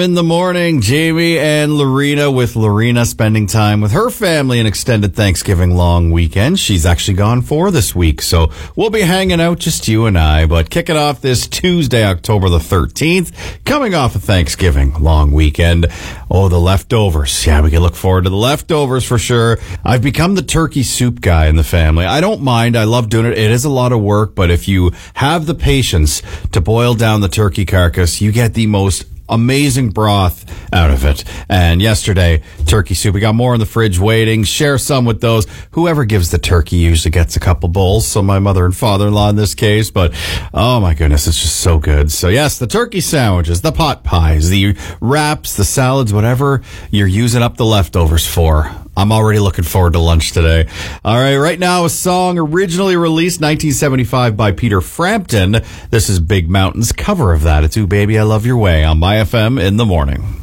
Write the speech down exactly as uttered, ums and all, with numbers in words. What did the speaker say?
In the morning, Jamie and Lorena with Lorena spending time with her family an extended Thanksgiving long weekend. She's actually gone for this week, so we'll be hanging out, just you and I. But kicking off this Tuesday, October the thirteenth, coming off a Thanksgiving long weekend. Oh, the leftovers. Yeah, we can look forward to the leftovers for sure. I've become the turkey soup guy in the family. I don't mind. I love doing it. It is a lot of work, but if you have the patience to boil down the turkey carcass, you get the most amazing broth out of it. And yesterday, turkey soup. We got more in the fridge waiting. Share some with those. Whoever gives the turkey usually gets a couple bowls. So my mother and father-in-law in this case. But, oh my goodness, it's just so good. So yes, the turkey sandwiches, the pot pies, the wraps, the salads, whatever you're using up the leftovers for. I'm already looking forward to lunch today. All right, right now, a song originally released nineteen seventy-five by Peter Frampton. This is Big Mountain's cover of that. It's Ooh Baby, I Love Your Way on My F M in the morning.